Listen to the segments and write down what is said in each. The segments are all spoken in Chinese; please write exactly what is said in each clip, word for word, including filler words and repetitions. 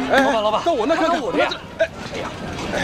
哎，老板，老板， 到我那看看我的呀！ 哎， 哎呀，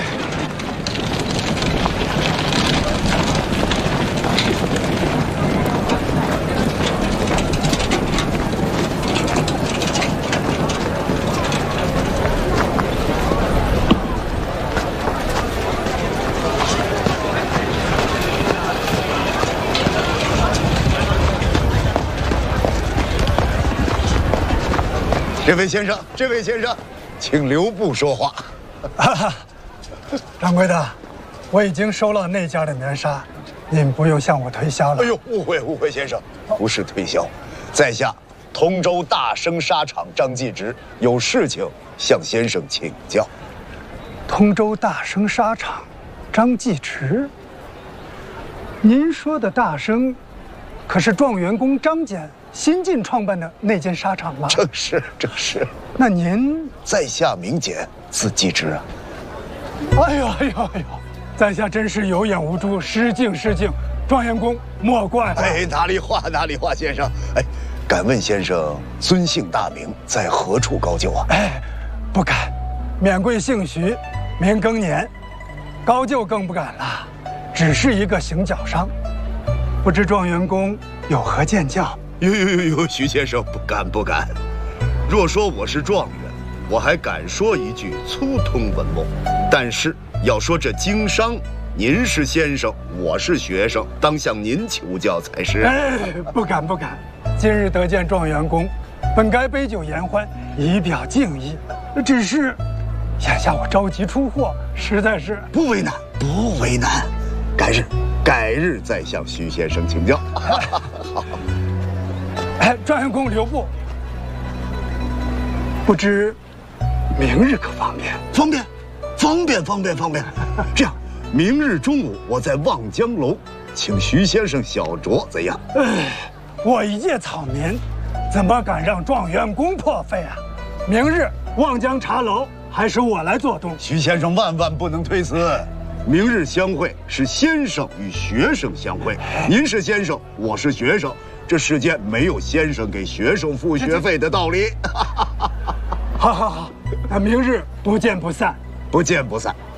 这位先生，这位先生，请留步说话。 啊，掌柜的，我已经收了那家的棉纱，您不用向我推销了。 哎呦，误会误会，先生，不是推销，在下通州大生纱厂张继直，有事情向先生请教。 通州大生纱厂，张继直。您说的大生，可是状元公张謇新近创办的那间纱厂吗？ 正是，正是。 那您在下名简，字继直啊。 哎呦哎呦哎呦，在下真是有眼无珠，失敬失敬，状元公莫怪。 哎，哪里话哪里话，先生。哎，敢问先生尊姓大名，在何处高就啊？ 哎，不敢，免贵姓徐，名庚年，高就更不敢了，只是一个行脚商。不知状元公有何见教？ 呦呦呦呦，徐先生不敢不敢。若说我是状元，我还敢说一句粗通文墨；但是要说这经商，您是先生，我是学生，当向您求教才是。 哎，不敢不敢。今日得见状元公，本该杯酒言欢，以表敬意。只是眼下我着急出货，实在是不为难，不为难。改日，改日再向徐先生请教。好。 哎，状元公留步。不知明日可方便？ 方便，方便，方便，方便。这样，明日中午我在望江楼请徐先生小酌，怎样？ 哎，我一介草民，怎么敢让状元公破费啊？明日望江茶楼还是我来做东。 徐先生万万不能推辞。明日相会是先生与学生相会，您是先生，我是学生，这世间没有先生给学生付学费的道理。 好好好，那明日不见不散。 不见不散。